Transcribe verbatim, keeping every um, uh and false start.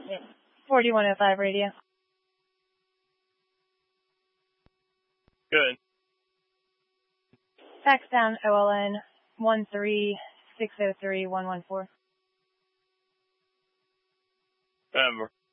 forty-one oh five radio. Good. Fax down O L N one three six oh three one one four. Um,